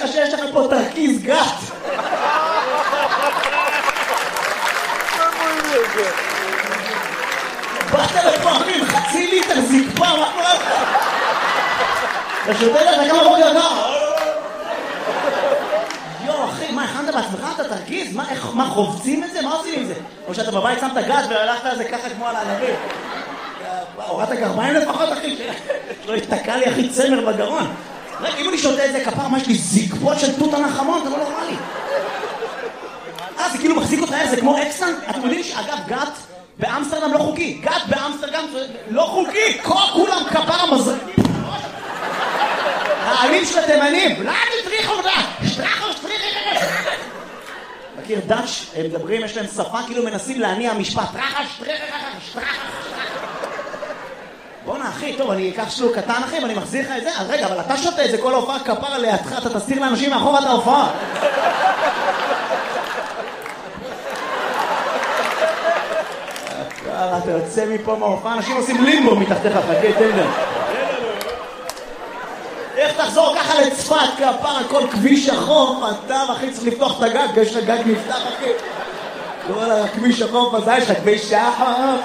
לך שיש לך פה תרכיז גת. באת לפה, אחי, חצי ליטר זקפה, מה קורה לך? אתה שותה לך כמה בוקר גר? יו, אחי, מה, הכנת בעצמך את התרכיז? מה, חובצים את זה? מה עושים עם זה? או שאתה בבית שמת גת והלכת על זה ככה כמו על הענבים? הורדת גרביים לפחות, אחי, שלא יתקע לי, אחי, צמר בגרון. רגע, אם אני שותה את זה כפר, מה יש לי זקפות של תות הנחמון? זה לא נורמלי. זה כאילו מחזיק אותך, זה כמו אקסטן. אתם יודעים שאגב, גת באמסטרדם לא חוקי. גת באמסטרדם לא חוקי. כולם כפר מזרקים. העלים של התימנים. לא, תטריחו אותה. שטרחו. מכיר דאץ', הם מדברים, יש להם שפה, כאילו מנסים להניע משפט. שטרחה. בוא'נה, אחי, טוב, אני אקח שלוק קטן, אחי, ואני מחזיר לך את זה. אז רגע, אבל אתה שותה את זה כל ההופעה כפר לידך, אתה תסתיר לאנשים מאחור את ההופעה. אתה יוצא מפה מההופעה, אנשים עושים לימבו מתחתיך, חכה, תן לי. איך תחזור ככה לצפת, כפר, כל כביש החוף, אתה, אחי, צריך לפתוח את הגג, יש לך גג נפתח, אחי. כל הכביש החוף הזה, יש לך כביש החוף,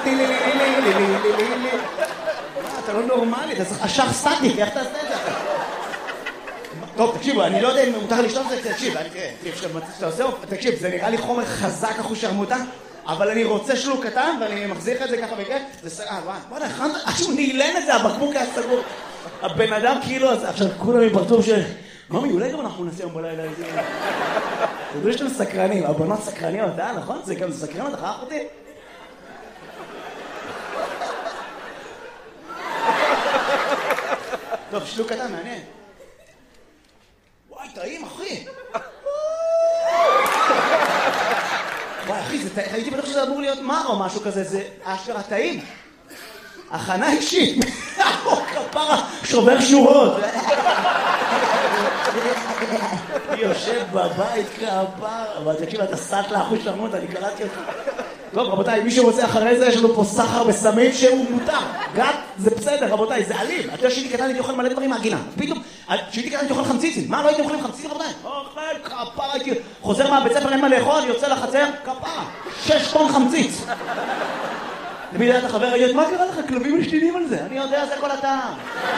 אתה לא נורמלי, אתה צריך אשך סטטיק, איך תעשה את זה? טוב, תקשיבו, אני לא יודע אם מותר לשתות את זה, תקשיב, זה נראה לי חומר חזק אחוז שרמוטה, אבל אני רוצה שלוק קטן, ואני מחזיר את זה ככה בכיף, זה סגר, וואי, שהוא נעלן את זה, הבקבוק היה סגור. הבן אדם כאילו, עכשיו כולם מפרצוף של... ממי, אולי גם אנחנו נעשה יום בלילה איזה... אתה יודע שאתם סקרנים, הבנות סקרניות, נכון? זה גם סקרנות, אחר אותי? טוב, שלוק קטן, מעניין. וואי, טעים, אחי. וואי, אחי, הייתי בטוח שזה אמור להיות מר או משהו כזה, זה אשכרה טעים. הכנה אישית. כפרה, שובר שורות. יושב בבית כפרה. אבל תקשיב, אתה סט לאחוז שרמות, אני קראתי אותך. טוב, רבותיי, מי שרוצה אחרי זה, יש לנו פה סחר בסמים שהוא מותר. גת, זה בסדר, רבותיי, זה אלים. אתה יודע שהייתי קטן, הייתי אוכל מלא דברים מהגינה. פתאום, שהייתי קטן, הייתי אוכל חמציצים. מה, לא הייתי אוכלים חמציצים, רבותיי? אוכל, כפרה, הייתי... חוזר מהבית ספר, אין מה לאכול, יוצא לחצר, כפרה. 6 טון חמציץ. למי דעת החבר, היית, מה קרה לך? כלבים משתינים על זה. אני יודע, זה כל הטעם.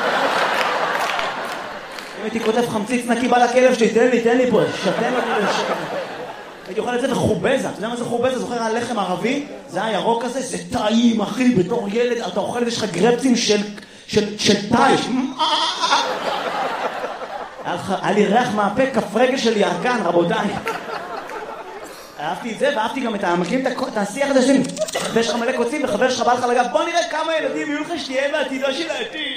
אם הייתי כותב חמציץ נקי בא לכלב שלי, תן לי פה, שתן אותי לשקר. הייתי אוכל את זה בחובזה, אתה יודע מה זה חובזה? זוכר הלחם ערבי? זה הירוק הזה, זה טעים, אחי, בתור ילד, אתה אוכל את זה, יש לך גרפצים של טייש. היה לי ריח מהפה, כף רגל של ירקן, רבותיי. אהבתי את זה, ואהבתי גם את המקרים, את השיח הזה שלי. ויש לך מלא קוצים, וחבר שלך בא לך לגב, בוא נראה כמה ילדים יהיו לך שתהיה בעתידה של העתיד.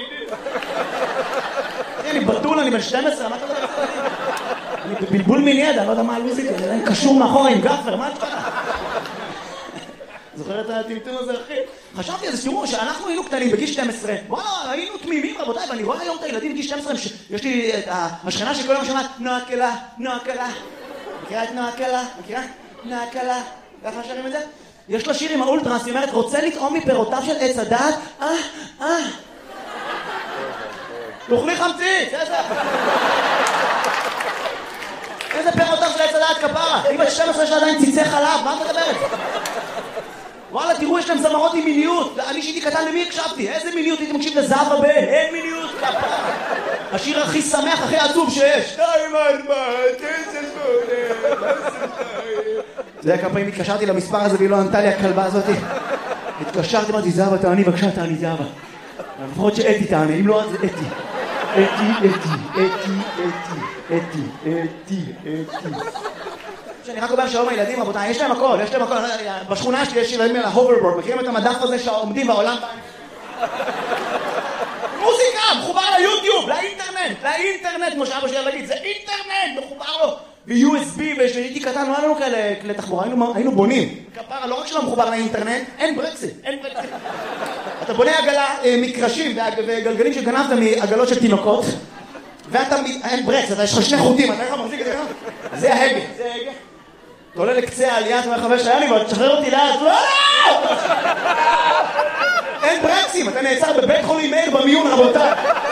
אני בתול, אני בן 12, מה אתה יודע? אני בבלבול מיני ידע, אני לא יודע מה הלוזית, אני קשור מאחורה עם גפר, מה את קרה? זוכר את הטמטום הזה, אחי? חשבתי על זה, תראו, שאנחנו היינו קטנים בגיל 12, וואלה, היינו תמימים, רבותיי, ואני רואה היום את הילדים בגיל 12, יש לי את השכנה שכל יום שמעת, נועה קלה. מכירה את נועה קלה? מכירה? נועה קלה. ככה שרים את זה? יש לה שיר עם האולטרס, היא אומרת, רוצה לטעום מפירותיו של עץ הדעת? תאכלי חמציץ, איזה פירותיו של עץ הדעת כפרה? היא בת 12 שלה עדיין ציצי חלב, מה את מדברת? וואלה, תראו, יש להם זמרות עם מיניות. אני שהייתי קטן, למי הקשבתי? איזה מיניות? הייתי מקשיב לזהבה ב... אין מיניות, כפרה. השיר הכי שמח, הכי עצוב שיש. 2, 4, 9, 8, זה היה כמה פעמים התקשרתי למספר הזה והיא לא ענתה לי הכלבה הזאת. התקשרתי, אמרתי, זהבה, תעני, בבקשה, תעני, זהבה. לפחות שאתי תעני, אם לא, אז אתי. אתי. שאני רק אומר שלום הילדים, רבותיי, יש להם הכל. בשכונה שלי יש ילדים על ההוברבורד, מכירים את המדף הזה שעומדים בעולם? מוזיקה, מחובר ליוטיוב, לאינטרנט, כמו שאבא שלי להגיד, זה אינטרנט, מחובר לו ב-USB, ושהייתי קטן, לא היה לנו כאלה כלי תחבורה, היינו בונים. כפרה, לא רק שלא מחובר לאינטרנט, אין ברקסים. אתה בונה עגלה, מקרשים וגלגלים שגנבת מעגלות של תינוקות, ואתה, אין ברקס, יש לך 2 חוטים, אתה איך מחזיק את זה ככה? זה ההגה. אתה עולה לקצה העלייה, אתה אומר חבר שהיה לי, ואתה תשחרר אותי לאט, לא! אין ברקסים, אתה נעצר בבית חולים מאיר במיון, רבותיי.